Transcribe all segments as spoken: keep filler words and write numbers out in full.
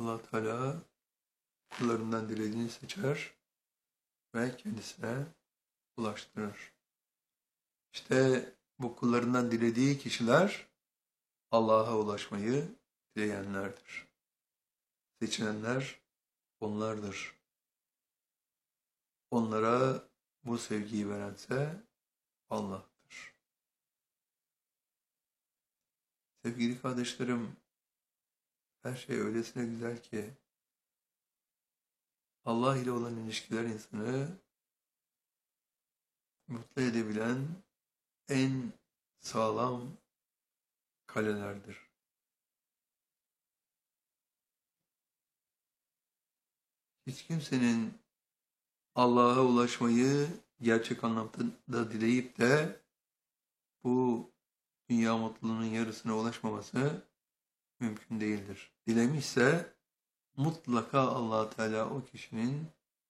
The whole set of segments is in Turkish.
Allah Teala kullarından dilediğini seçer ve kendisine ulaştırır. İşte bu kullarından dilediği kişiler Allah'a ulaşmayı dileyenlerdir. Seçilenler onlardır. Onlara bu sevgiyi verense Allah'tır. Sevgili kardeşlerim, her şey öylesine güzel ki Allah ile olan ilişkiler insanı mutlu edebilen en sağlam kalelerdir. Hiç kimsenin Allah'a ulaşmayı gerçek anlamda dileyip de bu dünya mutluluğunun yarısına ulaşmaması mümkün değildir. Dilemişse mutlaka Allah Teala o kişinin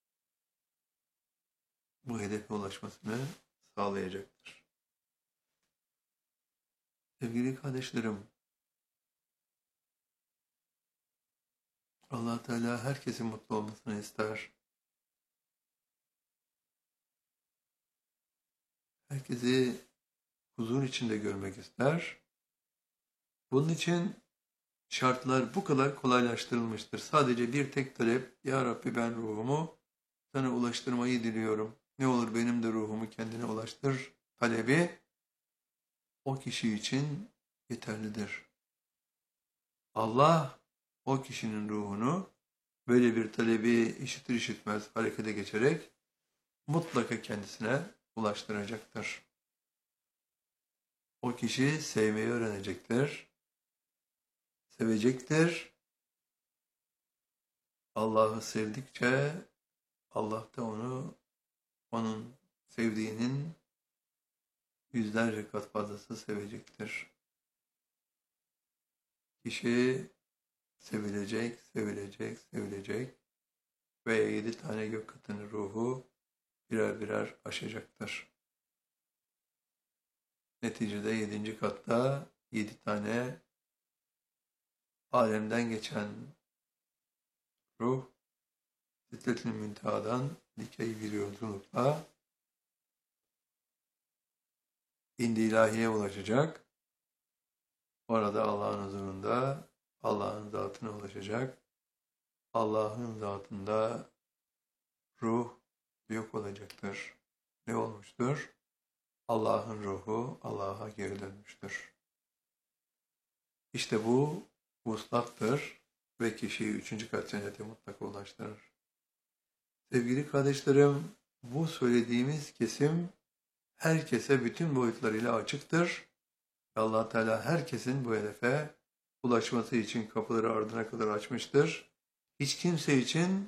bu hedefe ulaşmasını sağlayacaktır. Sevgili kardeşlerim, Allah Teala herkesin mutlu olmasını ister. Herkesi huzur içinde görmek ister. Bunun için şartlar bu kadar kolaylaştırılmıştır. Sadece bir tek talep, Ya Rabbi ben ruhumu sana ulaştırmayı diliyorum. Ne olur benim de ruhumu kendine ulaştır talebi o kişi için yeterlidir. Allah o kişinin ruhunu böyle bir talebi işitir işitmez harekete geçerek mutlaka kendisine ulaştıracaktır. O kişi sevmeyi öğrenecektir, sevecektir. Allah'ı sevdikçe Allah da onu, onun sevdiğinin yüzlerce kat fazlası sevecektir. Kişi sevilecek, sevilecek, sevilecek ve yedi tane gök katını ruhu birer birer aşacaktır. Neticede yedinci katta yedi tane alemden geçen ruh Sidret-i Münteha'dan dikey bir yolculukla indi ilahiye ulaşacak. Orada Allah'ın huzurunda Allah'ın zatına ulaşacak. Allah'ın zatında ruh yok olacaktır. Ne olmuştur? Allah'ın ruhu Allah'a geri dönmüştür. İşte bu vuslattır ve kişiyi üçüncü kat cennete mutlaka ulaştırır. Sevgili kardeşlerim, bu söylediğimiz kesim herkese bütün boyutlarıyla açıktır. Allah Teala herkesin bu hedefe ulaşması için kapıları ardına kadar açmıştır. Hiç kimse için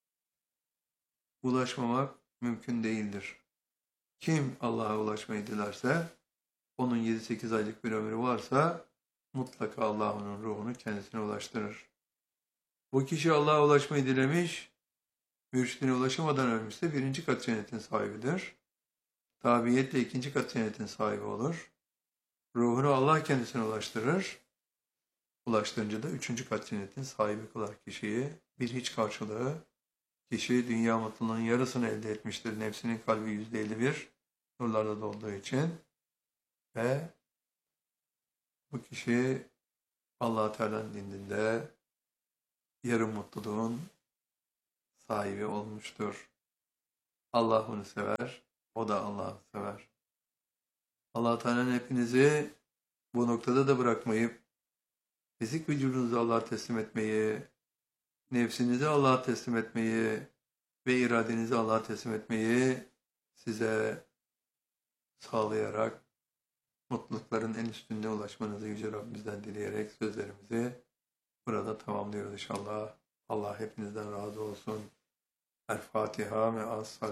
ulaşmamak mümkün değildir. Kim Allah'a ulaşmayı dilerse, onun yedi sekiz aylık bir ömrü varsa mutlaka Allah onun ruhunu kendisine ulaştırır. Bu kişi Allah'a ulaşmayı dilemiş, mürşidine ulaşamadan ölmüşse birinci kat cennetin sahibidir. Tabiiyetle ikinci kat cennetin sahibi olur. Ruhunu Allah kendisine ulaştırır. Ulaştırınca da üçüncü kat cennetin sahibi kılar kişiyi. Bir hiç karşılığı, kişi dünya mutluluğunun yarısını elde etmiştir. Nefsinin kalbi yüzde elli bir nurlarda dolduğu için. Ve bu kişi Allah-u Teala'nın indinde yarım mutluluğun sahibi olmuştur. Allah onu sever, o da Allah'ı sever. Allah-u Teala'nın hepinizi bu noktada da bırakmayıp fizik vücudunuzu Allah'a teslim etmeyi, nefsinizi Allah'a teslim etmeyi ve iradenizi Allah'a teslim etmeyi size sağlayarak mutlulukların en üstünde ulaşmanızı Yüce Rabbimizden dileyerek sözlerimizi burada tamamlıyoruz inşallah. Allah hepinizden razı olsun. El Fatiha ve as